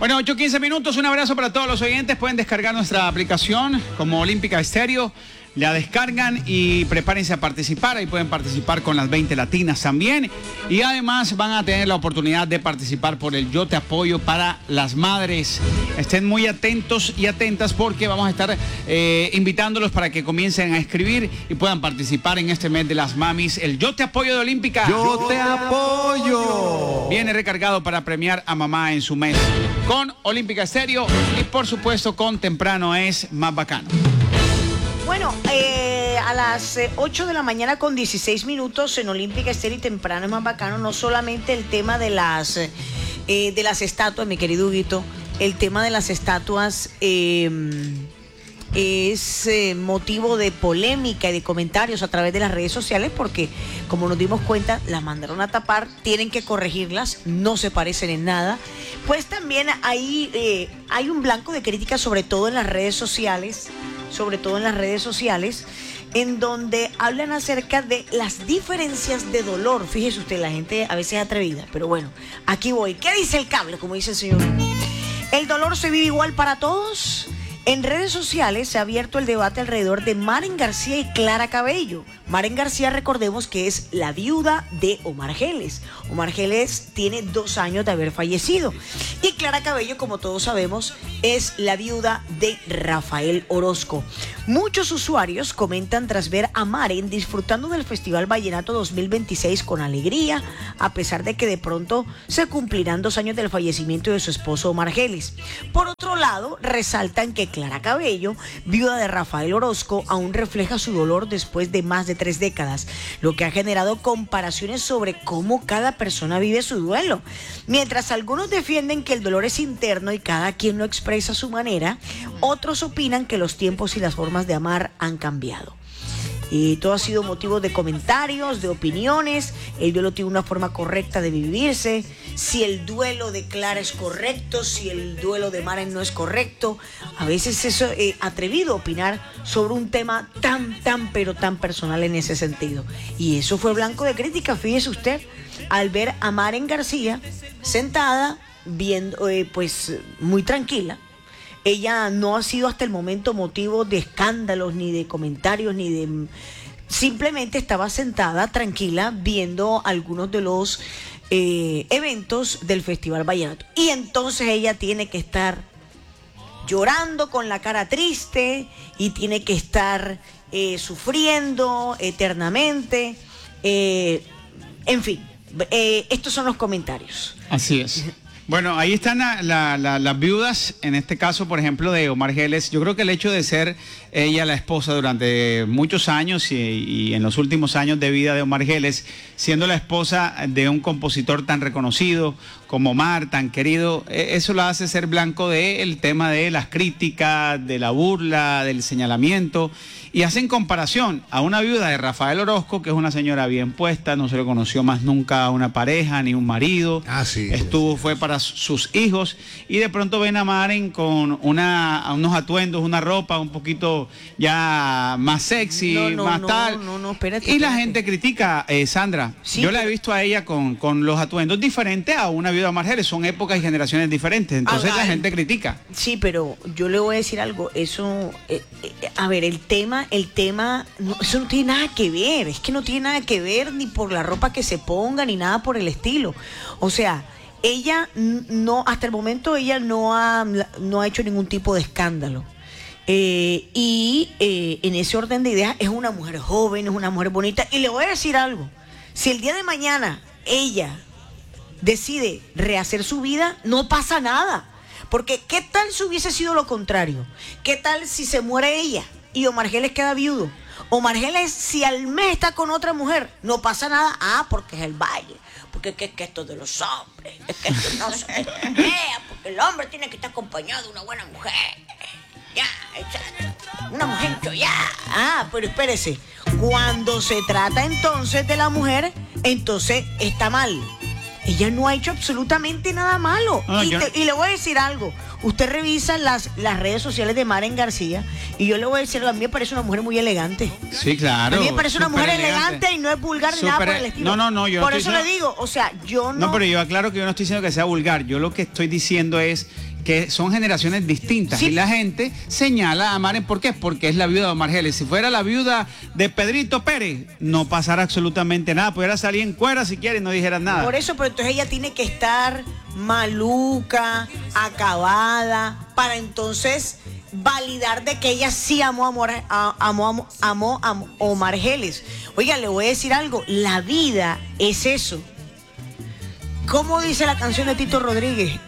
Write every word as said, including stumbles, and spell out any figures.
Bueno, ocho quince minutos, un abrazo para todos los oyentes. Pueden descargar nuestra aplicación como Olímpica Estéreo. La descargan y prepárense a participar. Ahí pueden participar con las veinte latinas también. Y además van a tener la oportunidad de participar por el Yo Te Apoyo para las madres. Estén muy atentos y atentas porque vamos a estar eh, invitándolos para que comiencen a escribir y puedan participar en este mes de las mamis. El Yo Te Apoyo de Olímpica. Yo Te Apoyo. Viene recargado para premiar a mamá en su mes con Olímpica Estéreo y por supuesto con Temprano es Más Bacano. Bueno, eh, a las eh, ocho de la mañana con dieciséis minutos en Olímpica Estéreo y Temprano es Más Bacano, no solamente el tema de las, eh, de las estatuas, mi querido Huguito, el tema de las estatuas eh, es eh, motivo de polémica y de comentarios a través de las redes sociales porque, como nos dimos cuenta, las mandaron a tapar, tienen que corregirlas, no se parecen en nada. Pues también hay, eh, hay un blanco de críticas, sobre todo en las redes sociales, sobre todo en las redes sociales, en donde hablan acerca de las diferencias de dolor. Fíjese usted, la gente a veces es atrevida, pero bueno, aquí voy. ¿Qué dice el cable? Como dice el señor. ¿El dolor se vive igual para todos? En redes sociales se ha abierto el debate alrededor de Maren García y Clara Cabello. Maren García, recordemos que es la viuda de Omar Geles. Omar Geles tiene dos años de haber fallecido. Y Clara Cabello, como todos sabemos, es la viuda de Rafael Orozco. Muchos usuarios comentan tras ver a Maren disfrutando del Festival Vallenato dos mil veintiséis con alegría, a pesar de que de pronto se cumplirán dos años del fallecimiento de su esposo Omar Geles. Por otro lado, resaltan que Clara Cabello, viuda de Rafael Orozco, aún refleja su dolor después de más de tres décadas, lo que ha generado comparaciones sobre cómo cada persona vive su duelo. Mientras algunos defienden que el dolor es interno y cada quien lo expresa a su manera, otros opinan que los tiempos y las formas de amar han cambiado. Y todo ha sido motivo de comentarios, de opiniones. El duelo tiene una forma correcta de vivirse. Si el duelo de Clara es correcto, si el duelo de Maren no es correcto. A veces es eh, atrevido opinar sobre un tema tan, tan, pero tan personal en ese sentido. Y eso fue blanco de crítica, fíjese usted, al ver a Maren García sentada, viendo, eh, pues, muy tranquila. Ella no ha sido hasta el momento motivo de escándalos, ni de comentarios, ni de... Simplemente estaba sentada, tranquila, viendo algunos de los eh, eventos del Festival Vallenato. Y entonces ella tiene que estar llorando con la cara triste y tiene que estar eh, sufriendo eternamente. Eh, en fin, eh, estos son los comentarios. Así es. Bueno, ahí están la, la, la, las viudas, en este caso, por ejemplo, de Omar Geles. Yo creo que el hecho de ser ella la esposa durante muchos años y, y en los últimos años de vida de Omar Geles, siendo la esposa de un compositor tan reconocido como Omar, tan querido, eso la hace ser blanco del tema de las críticas, de la burla, del señalamiento. Y hacen comparación a una viuda de Rafael Orozco, que es una señora bien puesta, no se le conoció más nunca a una pareja ni un marido. Ah, sí, Estuvo, sí. fue para sus hijos. Y de pronto ven a Maren con una, unos atuendos, una ropa un poquito ya más sexy, No, no, más no, tal. no, no, espérate, y la espérate. gente critica, eh, Sandra. Sí, Yo la he pero- visto a ella con, con los atuendos diferentes a una viuda de Omar Geles. Son épocas y generaciones diferentes. Entonces Ah, la ay. gente critica. Sí, pero yo le voy a decir algo. Eso, eh, eh, a ver, el tema, el tema, no, eso no tiene nada que ver. Es que no tiene nada que ver ni por la ropa que se ponga ni nada por el estilo. O sea, ella n- no, hasta el momento ella no ha, no ha hecho ningún tipo de escándalo. Eh, y eh, en ese orden de ideas es una mujer joven, es una mujer bonita. Y le voy a decir algo. Si el día de mañana ella decide rehacer su vida, no pasa nada. Porque ¿qué tal si hubiese sido lo contrario? ¿Qué tal si se muere ella y Omar Geles queda viudo? Omar Geles, si al mes está con otra mujer, no pasa nada. Ah, porque es el baile. Porque es que, que esto de los hombres. Es que esto no se vea. Porque el hombre tiene que estar acompañado de una buena mujer. Ya, exacto. Una mujer ya. Ah, pero espérese. Cuando se trata entonces de la mujer, entonces está mal. Ella no ha hecho absolutamente nada malo. No, y, yo... te, y le voy a decir algo. Usted revisa las, las redes sociales de Maren García y yo le voy a decir algo. A mí me parece una mujer muy elegante. Sí, claro. A mí me parece una mujer elegante. elegante y no es vulgar ni nada por el estilo. No, no, no. Yo por no eso diciendo... le digo, o sea, yo no... No, pero yo aclaro que yo no estoy diciendo que sea vulgar. Yo lo que estoy diciendo es que son generaciones distintas. Sí. Y la gente señala a Maren, ¿por qué? Porque es la viuda de Omar Geles. Si fuera la viuda de Pedrito Pérez, no pasara absolutamente nada. Pudiera salir en cuera si quiere y no dijera nada. Por eso, pero entonces ella tiene que estar maluca, acabada, para entonces validar de que ella sí amó a, Amor, a, amó, amó, amó a Omar Geles. Oiga, le voy a decir algo. La vida es eso. ¿Cómo dice la canción de Tito Rodríguez?